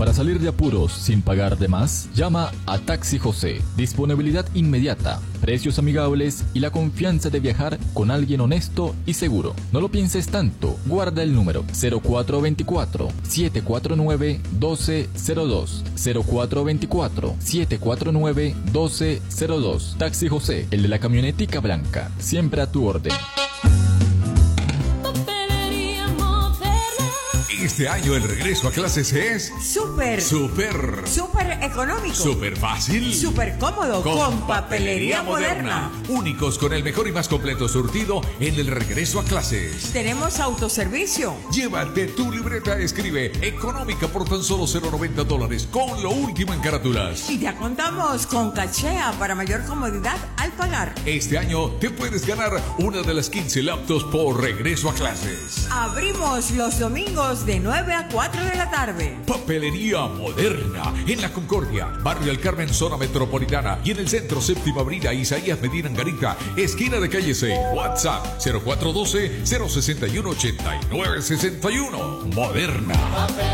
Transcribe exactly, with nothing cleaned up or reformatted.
Para salir de apuros sin pagar de más, llama a Taxi José. Disponibilidad inmediata, precios amigables y la confianza de viajar con alguien honesto y seguro. No lo pienses tanto, guarda el número cero cuatro dos cuatro, siete cuatro nueve, uno dos cero dos, cero cuatro dos cuatro, siete cuatro nueve, uno dos cero dos. Taxi José, el de la camionetica blanca, siempre a tu orden. Este año el regreso a clases es súper, súper, súper económico, súper fácil, súper cómodo, con, con Papelería Moderna. Moderna. Únicos con el mejor y más completo surtido en el regreso a clases. Tenemos autoservicio. Llévate tu libreta, escribe económica por tan solo cero noventa dólares con lo último en carátulas. Y ya contamos con cachea para mayor comodidad al pagar. Este año te puedes ganar una de las quince laptops por regreso a clases. Abrimos los domingos de nueve a cuatro de la tarde. Papelería Moderna en La Concordia, Barrio El Carmen, zona metropolitana, y en el centro Séptima Avenida Isaías Medina Angarita, esquina de calle seis. WhatsApp cero cuatro uno dos, cero seis uno, ocho nueve seis uno. Moderna.